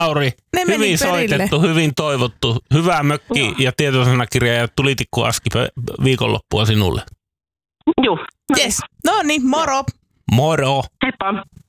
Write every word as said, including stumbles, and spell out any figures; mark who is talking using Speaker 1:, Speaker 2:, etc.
Speaker 1: Lauri,
Speaker 2: Ne meni
Speaker 1: hyvin
Speaker 2: perille.
Speaker 1: soitettu, hyvin toivottu. Hyvää mökki
Speaker 3: Joo.
Speaker 1: ja tietosanakirja ja tulitikkuaski viikonloppua sinulle.
Speaker 3: Joo.
Speaker 2: Yes. No niin, moro.
Speaker 1: Moro!
Speaker 3: Heippa.